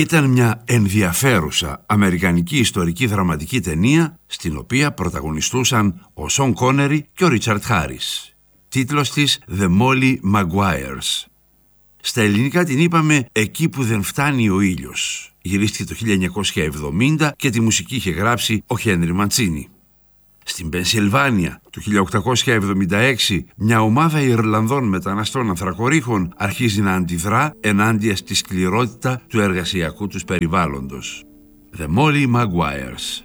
Ήταν μια ενδιαφέρουσα αμερικανική ιστορική δραματική ταινία στην οποία πρωταγωνιστούσαν ο Σον Κόνερι και ο Ρίτσαρντ Χάρις. Τίτλος της The Molly Maguires. Στα ελληνικά την είπαμε «Εκεί που δεν φτάνει ο ήλιος». Γυρίστηκε το 1970 και τη μουσική είχε γράψει ο Χένρι Μαντσίνι. Στην Πενσιλβάνια του 1876 μια ομάδα Ιρλανδών μεταναστών ανθρακορίχων αρχίζει να αντιδρά ενάντια στη σκληρότητα του εργασιακού τους περιβάλλοντος. The Molly Maguires.